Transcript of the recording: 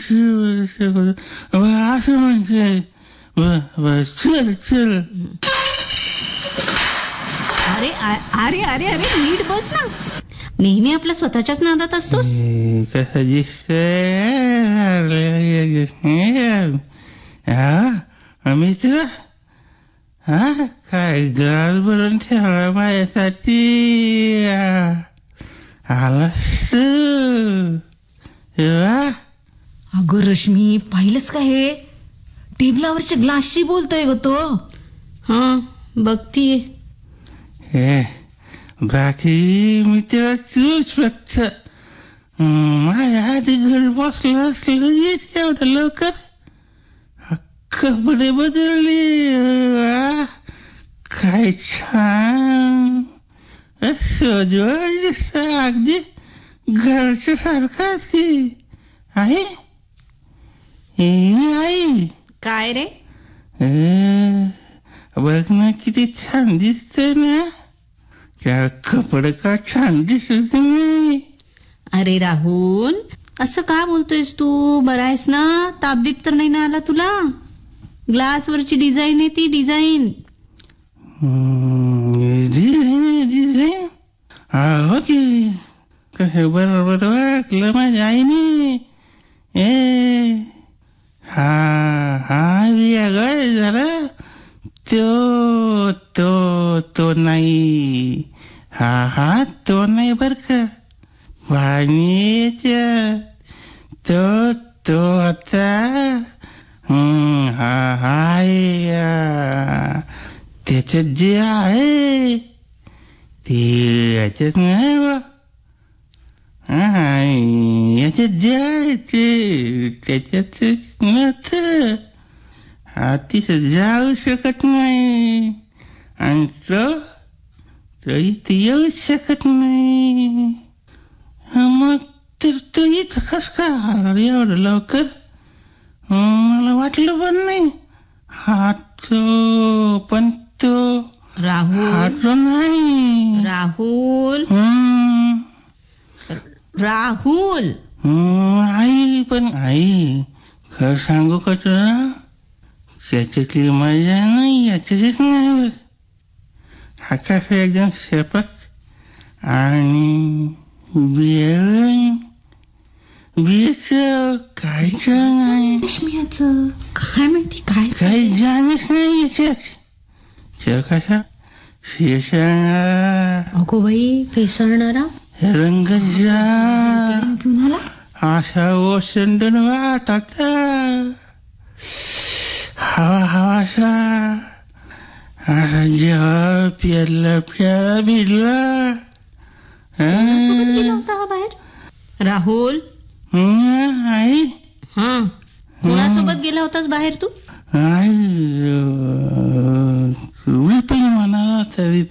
असं म्हणते. चल चल. अरे अरे अरे अरे नीट बस ना. नेहमी आपल्या स्वतःच्याच नादात असतोस. कसं दिसतंय मित्र. हा काय गाल भरून ठेवला माझ्यासाठी. आलास तू. अगं रश्मी, पाहिलंस का हे टेबलावरच्या ग्लासशी बोलतोय ग तो. हा बघतीये. हे बाकी मी त्याला तूच फक्त माझ्या आधी घरी बसलं असलं येत एवढं लवकर. कपडे बदलले. काय छान सजवळ दिसत. अगदी घरच्या सारखाच की. आहे आई. काय रे. बघ ना किती छान दिसतंय ना. त्या कपडे का छान दिसत नाही. अरे राहुल, असं का बोलतोयस तू. बरं आहेस ना. ताप बीप तर नाही ना आला तुला. ग्लासवरची डिझाईन आहे ती डिझाईन. डिझाईन हो की. कसं बरोबर वाटलं माझ्या आईने. हा वेगळं झाला. तो नाही. हा तो नाही बर का. पाणी तो आता. त्याच्यात जे आहे ते याच्यात नाही बा. याच्यात जे आहे ते त्याच्यातच नव्हतं. तिथं जाऊ शकत नाही. आणि तो इथे येऊ शकत नाही. मग तर तो इथं कस का एवढं लवकर. मला वाटलं पण नाही. पण तो राहुल नाही. राहुल राहुल. आई खरं सांगू का तुला. त्याच्यातली मजा नाही याच्यातच नाही बघ. आकाश एकदम शेपक आणि बियच काय नाही. रश्मीचं काय म्हणते. काय काही जाणच नाही याच्यात. ते कसा फेसणारा. अगो बाई फेसळणारा. रंग घेऊन आला. असा ओसंडून वाटत. हवासा जेव्हा प्याला भिडला. गेला होता हा बाहेर. राहुल आई. हा कोणासोबत गेला होतास बाहेर तू. आई विपिन म्हणाला होता.